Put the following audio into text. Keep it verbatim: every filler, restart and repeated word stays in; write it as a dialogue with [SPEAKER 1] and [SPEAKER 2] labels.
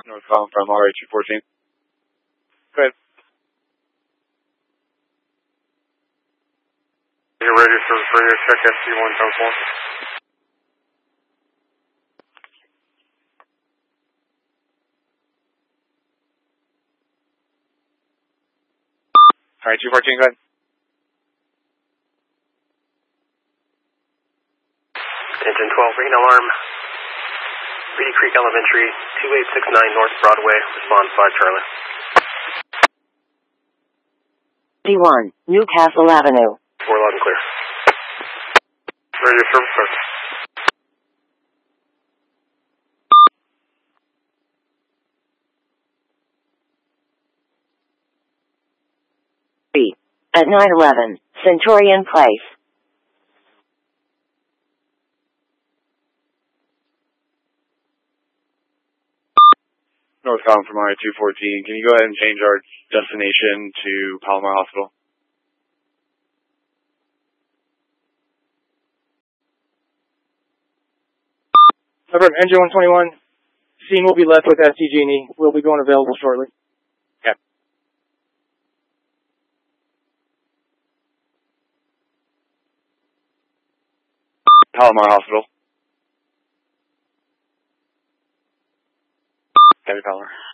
[SPEAKER 1] North calling from R H two fourteen. Go ahead.
[SPEAKER 2] You're ready for radio check S C one times one.
[SPEAKER 1] All right, two fourteen, go ahead.
[SPEAKER 3] Engine twelve, ring alarm. Reedy Creek Elementary, two eight six nine North Broadway, respond five Charlie.
[SPEAKER 4] eighty-one, Newcastle Avenue.
[SPEAKER 3] four loud and clear.
[SPEAKER 2] Radio service start.
[SPEAKER 4] three. At nine eleven, Centurion Place.
[SPEAKER 1] North calling from R H two fourteen. Can you go ahead and change our destination to Palomar Hospital?
[SPEAKER 5] Affirm, Engine one twenty-one. Scene will be left with S T G and E. We'll be going available shortly.
[SPEAKER 1] Okay. Palomar Hospital. Heavy Palomar.